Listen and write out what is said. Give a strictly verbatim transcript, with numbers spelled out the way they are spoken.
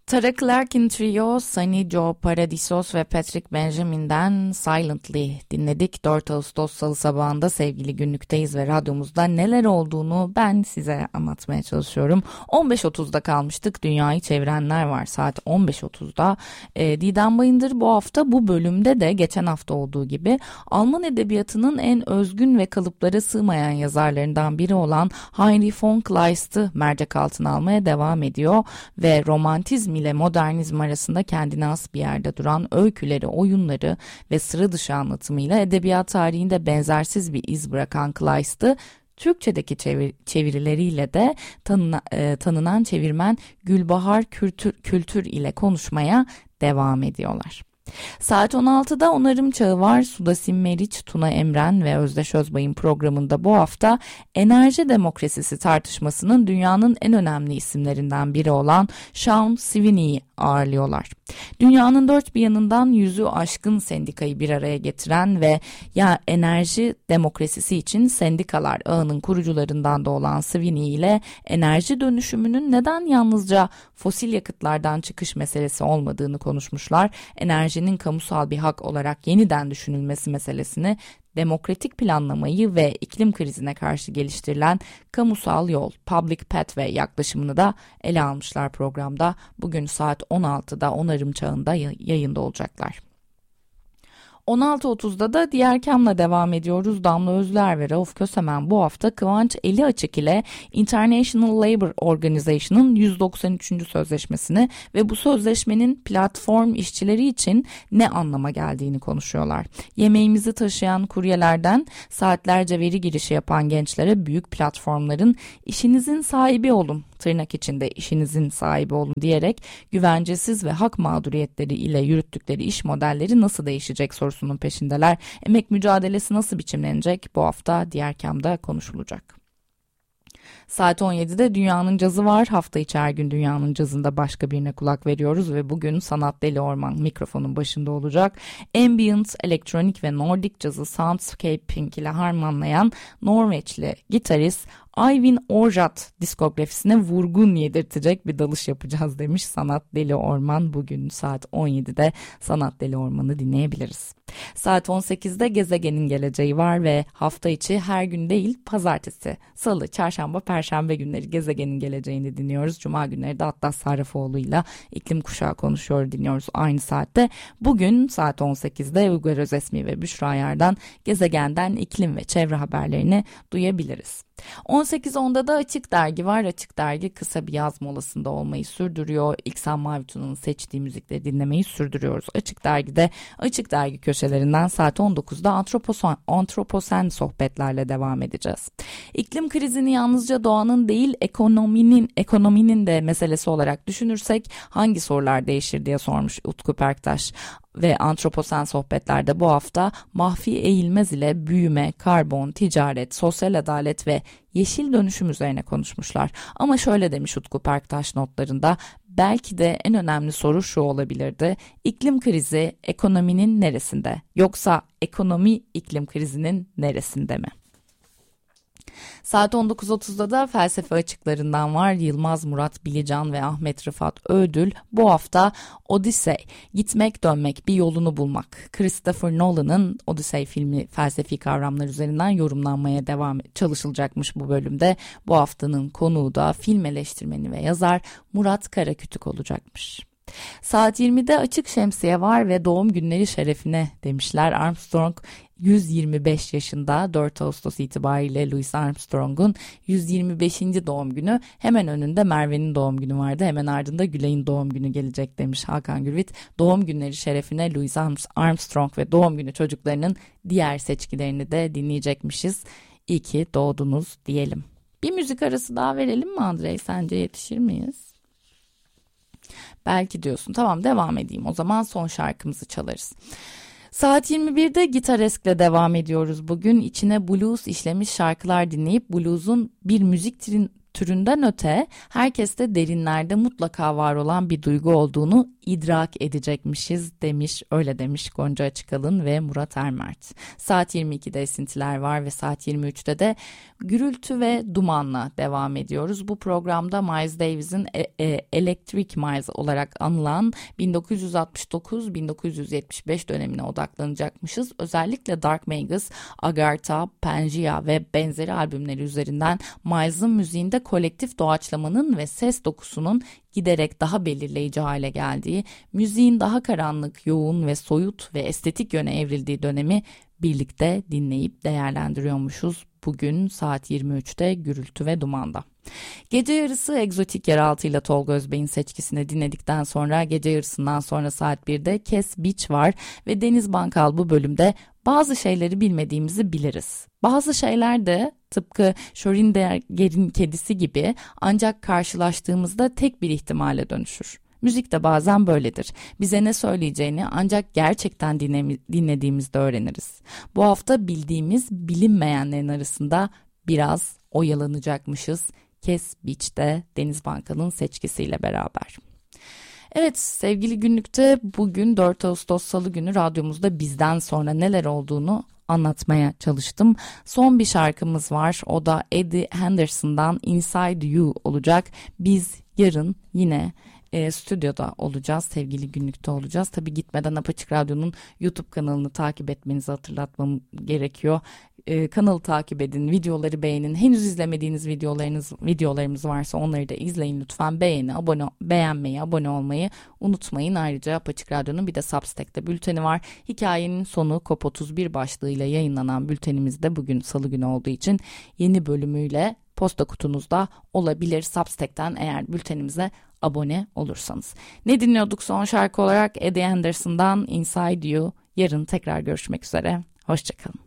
Tara Clarkin Trio, Sunny Joe Paradisos ve Patrick Benjamin'den Silently dinledik. dört Ağustos Salı sabahında sevgili günlükteyiz ve radyomuzda neler olduğunu ben size anlatmaya çalışıyorum. on beş otuzda kalmıştık. Dünyayı çevirenler var saat on beş otuzda. E, Didem Bayındır bu hafta bu bölümde de geçen hafta olduğu gibi Alman edebiyatının en özgün ve kalıplara sığmayan yazarlarından biri olan Heinrich von Kleist'ı mercek altına almaya devam ediyor ve romantizm ile modernizm arasında kendine has bir yerde duran öyküleri, oyunları ve sıra dışı anlatımıyla edebiyat tarihinde benzersiz bir iz bırakan Kleist'ı Türkçedeki çevir, çevirileriyle de tanına, e, tanınan çevirmen Gülbahar Kültür, Kültür ile konuşmaya devam ediyorlar. Saat on altıda Onarım Çağı var. Sudasim Meriç, Tuna Emren ve Özdeş Özbay'ın programında bu hafta enerji demokrasisi tartışmasının dünyanın en önemli isimlerinden biri olan Sean Sweeney'i ağırlıyorlar. Dünyanın dört bir yanından yüzü aşkın sendikayı bir araya getiren ve ya enerji demokrasisi için sendikalar ağının kurucularından da olan Sweeney ile enerji dönüşümünün neden yalnızca fosil yakıtlardan çıkış meselesi olmadığını konuşmuşlar. Enerjinin kamusal bir hak olarak yeniden düşünülmesi meselesini, demokratik planlamayı ve iklim krizine karşı geliştirilen kamusal yol, public pathway yaklaşımını da ele almışlar programda. Bugün saat on altıda Onarım Çağı'nda yayında olacaklar. on altı otuzda da Diğer Kam'la devam ediyoruz. Damla Özler ve Rauf Kösemen bu hafta Kıvanç Eliaçık ile International Labour Organization'ın yüz doksan üçüncü sözleşmesini ve bu sözleşmenin platform işçileri için ne anlama geldiğini konuşuyorlar. Yemeğimizi taşıyan kuryelerden saatlerce veri girişi yapan gençlere büyük platformların işinizin sahibi olun, tırnak içinde işinizin sahibi olun diyerek güvencesiz ve hak mağduriyetleri ile yürüttükleri iş modelleri nasıl değişecek sorusunun peşindeler. Emek mücadelesi nasıl biçimlenecek? Bu hafta Diğer Kam'da konuşulacak. Saat on yedide Dünyanın Cazı var. Hafta içi her gün Dünyanın Cazı'nda başka birine kulak veriyoruz ve bugün Sanat Deli Orman mikrofonun başında olacak. Ambient, elektronik ve Nordik cazı soundscaping ile harmanlayan Norveçli gitarist Eyvind Orjat diskografisine vurgun yedirtecek bir dalış yapacağız demiş Sanat Deli Orman. Bugün saat on yedide Sanat Deli Orman'ı dinleyebiliriz. Saat on sekizde Gezegenin Geleceği var ve hafta içi her gün değil pazartesi, salı, çarşamba, perşembe günleri Gezegenin Geleceğini dinliyoruz. Cuma günleri de Atlas Sarrafoğlu ile İklim Kuşağı konuşuyor dinliyoruz aynı saatte. Bugün saat on sekizde Uygar Özesmi ve Büşra Yar'dan gezegenden iklim ve çevre haberlerini duyabiliriz. on sekiz onda da Açık Dergi var. Açık Dergi kısa bir yaz molasında olmayı sürdürüyor. İksan Mavitu'nun seçtiği müzikleri dinlemeyi sürdürüyoruz. Açık Dergi'de Açık Dergi köşelerinden saat on dokuzda antroposen, antroposen sohbetlerle devam edeceğiz. İklim krizini yalnızca doğanın değil ekonominin ekonominin de meselesi olarak düşünürsek hangi sorular değişir diye sormuş Utku Perktaş. Ve antroposen sohbetlerde bu hafta Mahfi Eğilmez ile büyüme, karbon, ticaret, sosyal adalet ve yeşil dönüşüm üzerine konuşmuşlar. Ama şöyle demiş Utku Perktaş notlarında, belki de en önemli soru şu olabilirdi: İklim krizi ekonominin neresinde? Yoksa ekonomi iklim krizinin neresinde mi? Saat on dokuz otuzda da felsefe açıklarından var. Yılmaz Murat Bilican ve Ahmet Rıfat Ödül bu hafta Odyssey, gitmek dönmek bir yolunu bulmak. Christopher Nolan'ın Odyssey filmi felsefi kavramlar üzerinden yorumlanmaya devam çalışılacakmış bu bölümde. Bu haftanın konuğu da film eleştirmeni ve yazar Murat Karakütük olacakmış. Saat yirmide Açık Şemsiye var ve doğum günleri şerefine demişler. Armstrong yüz yirmi beş yaşında. dört Ağustos itibariyle Louis Armstrong'un yüz yirmi beşinci doğum günü. Hemen önünde Merve'nin doğum günü vardı. Hemen ardında Gülay'ın doğum günü gelecek demiş Hakan Gürvit. Doğum günleri şerefine Louis Armstrong ve doğum günü çocuklarının diğer seçkilerini de dinleyecekmişiz. İyi ki doğdunuz diyelim. Bir müzik arası daha verelim mi Andrei? Sence yetişir miyiz? Belki diyorsun. Tamam, devam edeyim. O zaman son şarkımızı çalarız. Saat yirmi birde Gitaresk'le devam ediyoruz bugün. İçine blues işlemiş şarkılar dinleyip blues'un bir müzik türün, türünden öte herkeste derinlerde mutlaka var olan bir duygu olduğunu idrak edecekmişiz demiş, öyle demiş Gonca Açıkalın ve Murat Ermert. Saat yirmi ikide Esintiler var ve saat yirmi üçte de Gürültü ve dumanla devam ediyoruz. Bu programda Miles Davis'in e- e- Electric Miles olarak anılan bin dokuz yüz altmış dokuz bin dokuz yüz yetmiş beş dönemine odaklanacakmışız. Özellikle Dark Magus, Agartha, Pangea ve benzeri albümleri üzerinden Miles'ın müziğinde kolektif doğaçlamanın ve ses dokusunun giderek daha belirleyici hale geldiği, müziğin daha karanlık, yoğun ve soyut ve estetik yöne evrildiği dönemi birlikte dinleyip değerlendiriyormuşuz. Bugün saat yirmi üçte Gürültü ve Duman'da. Gece Yarısı Egzotik Yeraltı ile Tolga Özbey'in seçkisini dinledikten sonra gece yarısından sonra saat birde Kes Beach var ve Deniz Bankal bu bölümde bazı şeyleri bilmediğimizi biliriz. Bazı şeyler de tıpkı Schrödinger'in kedisi gibi ancak karşılaştığımızda tek bir ihtimale dönüşür. Müzik de bazen böyledir. Bize ne söyleyeceğini ancak gerçekten dinle- dinlediğimizde öğreniriz. Bu hafta bildiğimiz bilinmeyenlerin arasında biraz oyalanacakmışız. Kes Beach'te Deniz Bankal'ın seçkisiyle beraber. Evet sevgili günlükte bugün dört Ağustos Salı günü radyomuzda bizden sonra neler olduğunu anlatmaya çalıştım. Son bir şarkımız var, o da Eddie Henderson'dan Inside You olacak. Biz yarın yine E, stüdyoda olacağız, sevgili günlükte olacağız. Tabii gitmeden Apaçık Radyo'nun YouTube kanalını takip etmenizi hatırlatmam gerekiyor. E, kanalı takip edin, videoları beğenin. Henüz izlemediğiniz videolarınız videolarımız varsa onları da izleyin lütfen. Beğeni, abone, beğenmeyi, abone olmayı unutmayın. Ayrıca Apaçık Radyo'nun bir de Substack'te bülteni var. Hikayenin sonu Kop otuz bir başlığıyla yayınlanan bültenimizde bugün Salı günü olduğu için yeni bölümüyle posta kutunuzda olabilir Substack'ten eğer bültenimize abone olursanız. Ne dinliyorduk son şarkı olarak? Eddie Henderson'dan Inside You. Yarın tekrar görüşmek üzere. Hoşçakalın.